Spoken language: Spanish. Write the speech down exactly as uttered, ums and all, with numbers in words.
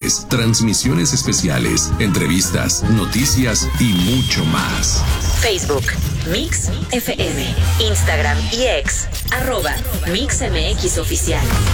semanales, transmisiones especiales, entrevistas, noticias y mucho más. Facebook, Mix F M, Instagram y X, arroba Mix M X Oficial.